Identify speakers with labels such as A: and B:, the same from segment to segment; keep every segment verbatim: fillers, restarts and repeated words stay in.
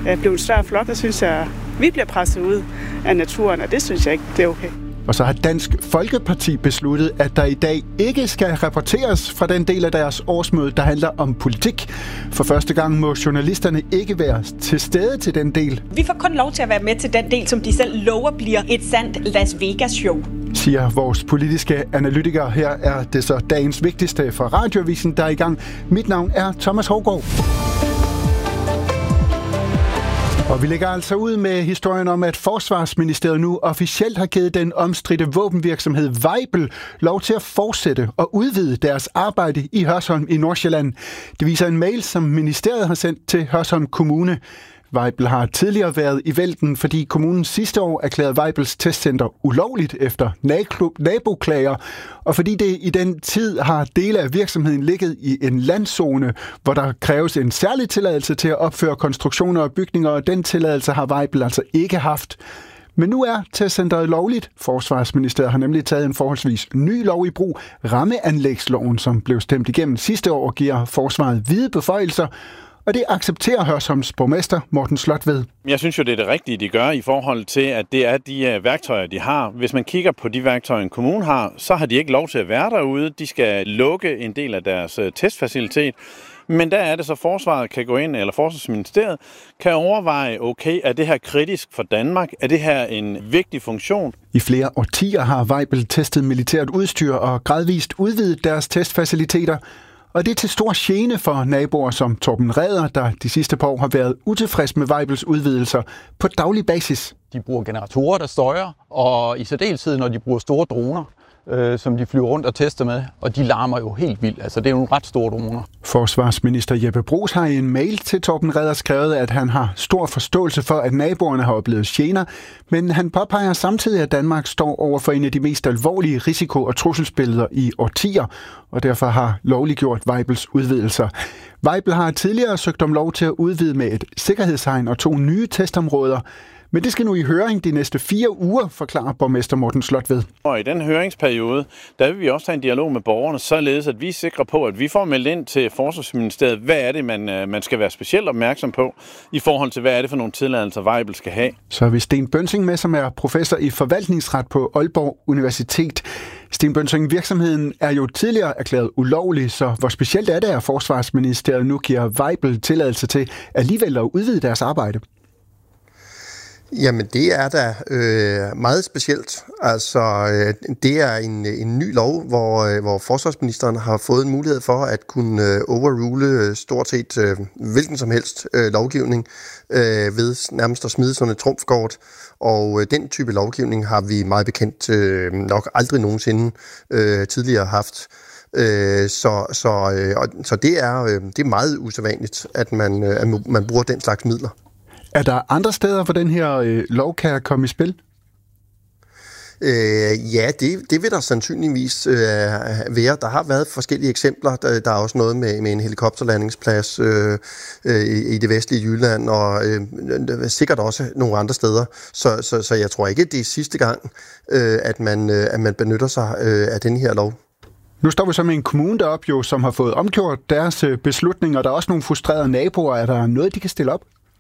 A: er blevet en større flok, så synes jeg, vi bliver presset ud af naturen, og det synes jeg ikke, det er okay.
B: Og så har Dansk Folkeparti besluttet, at der i dag ikke skal rapporteres fra den del af deres årsmøde, der handler om politik. For første gang må journalisterne ikke være til stede til den del.
C: Vi får kun lov til at være med til den del, som de selv lover bliver et sandt Las Vegas-show,
B: siger vores politiske analytiker. Her er det så dagens vigtigste fra Radioavisen, der er i gang. Mit navn er Thomas Hougaard. Og vi lægger altså ud med historien om, at Forsvarsministeriet nu officielt har givet den omstridte våbenvirksomhed Weibel lov til at fortsætte og udvide deres arbejde i Hørsholm i Nordsjælland. Det viser en mail, som ministeriet har sendt til Hørsholm Kommune. Weibel har tidligere været i vælten, fordi kommunen sidste år erklærede Weibels testcenter ulovligt efter naboklager, og fordi det i den tid har dele af virksomheden ligget i en landzone, hvor der kræves en særlig tilladelse til at opføre konstruktioner og bygninger, og den tilladelse har Weibel altså ikke haft. Men nu er testcenteret lovligt. Forsvarsministeriet har nemlig taget en forholdsvis ny lov i brug, rammeanlægsloven, som blev stemt igennem sidste år og giver forsvaret vide beføjelser. Og det accepterer Hørsholms borgmester Morten Slotved.
D: Jeg synes jo, det er det rigtige, de gør i forhold til, at det er de værktøjer, de har. Hvis man kigger på de værktøjer, en kommune har, så har de ikke lov til at være derude. De skal lukke en del af deres testfacilitet. Men der er det så, forsvaret kan gå ind, eller Forsvarsministeriet kan overveje, okay, er det her kritisk for Danmark? Er det her en vigtig funktion?
B: I flere årtier har Weibel testet militært udstyr og gradvist udvidet deres testfaciliteter. Og det er til stor gene for naboer som Torben Ræder, der de sidste par år har været utilfreds med Weibels udvidelser på daglig basis.
E: De bruger generatorer, der støjer, og i særdeleshed, når de bruger store droner, øh, som de flyver rundt og tester med, og de larmer jo helt vildt. Altså, det er jo nogle ret store droner.
B: Forsvarsminister Jeppe Bruus har i en mail til Torben Ræder skrevet, at han har stor forståelse for, at naboerne har oplevet gener, men han påpeger samtidig, at Danmark står over for en af de mest alvorlige risiko- og trusselsbilleder i årtier, og derfor har lovliggjort Weibels udvidelser. Weibel har tidligere søgt om lov til at udvide med et sikkerhedshegn og to nye testområder, men det skal nu i høring de næste fire uger, forklarer borgmester Morten Slotved.
D: Og i den høringsperiode, der vil vi også have en dialog med borgerne, således at vi er sikre på, at vi får meldt ind til Forsvarsministeriet, hvad er det, man, man skal være specielt opmærksom på, i forhold til, hvad er det for nogle tilladelser, Weibel skal have.
B: Så er vi Sten Bønsing med, som er professor i forvaltningsret på Aalborg Universitet. Sten Bønsing, virksomheden er jo tidligere erklæret ulovlig, så hvor specielt er det, at Forsvarsministeriet nu giver Weibel tilladelse til alligevel at udvide deres arbejde?
F: Jamen, det er da øh, meget specielt. Altså, øh, det er en, en ny lov, hvor, øh, hvor forsvarsministeren har fået en mulighed for at kunne øh, overrule stort set øh, hvilken som helst øh, lovgivning øh, ved nærmest at smide sådan et trumfkort. Og øh, den type lovgivning har vi meget bekendt øh, nok aldrig nogensinde øh, tidligere haft. Øh, så, så, øh, og, så det er, øh, det er meget usædvanligt, at man, øh, at man bruger den slags midler.
B: Er der andre steder, hvor den her øh, lov kan komme i spil?
F: Øh, ja, det, det vil der sandsynligvis øh, være. Der har været forskellige eksempler. Der, der er også noget med, med en helikopterlandingsplads øh, øh, i det vestlige Jylland, og øh, sikkert også nogle andre steder. Så, så, så jeg tror ikke, det er sidste gang, øh, at, man, øh, at man benytter sig øh, af den her lov.
B: Nu står vi så med en kommune deroppe, jo, som har fået omgjort deres beslutninger. Der er også nogle frustrerede naboer. Er der noget, de kan stille op?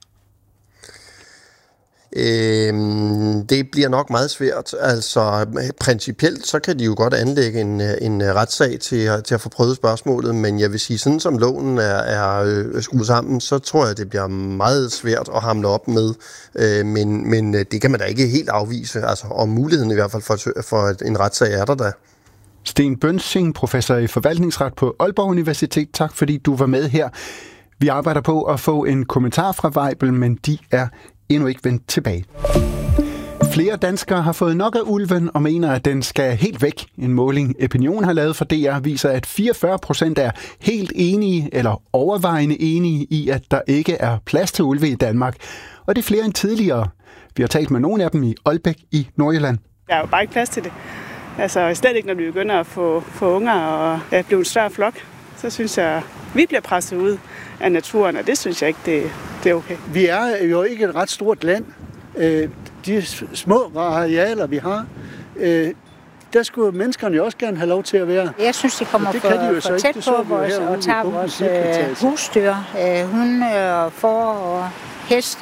F: Øhm, det bliver nok meget svært. Altså, principielt så kan de jo godt anlægge en, en retssag til, til at få prøvet spørgsmålet, men jeg vil sige, sådan som loven er, er skruet sammen, så tror jeg, det bliver meget svært at hamle op med. Øh, men, men det kan man da ikke helt afvise. Altså, og muligheden i hvert fald for, for en retssag er der da.
B: Sten Bønsing, professor i forvaltningsret på Aalborg Universitet. Tak fordi du var med her. Vi arbejder på at få en kommentar fra Weibel, men de er endnu ikke vendt tilbage. Flere danskere har fået nok af ulven og mener, at den skal helt væk. En måling Opinion har lavet for D R viser, at fireogfyrre procent er helt enige eller overvejende enige i, at der ikke er plads til ulve i Danmark. Og det er flere end tidligere. Vi har talt med nogle af dem i Aalbæk i Nordjylland.
A: Der er jo bare ikke plads til det. Altså slet ikke, når vi begynder at få, få unger og at blive en større flok. Så synes jeg, vi bliver presset ud af naturen, og det synes jeg ikke, det, det er okay.
G: Vi er jo ikke et ret stort land. De små arealer, vi har, der skulle menneskerne jo også gerne have lov til at være.
H: Jeg synes, de kommer for, de for tæt på vores og tager vores husdyr. Hunde, får og heste.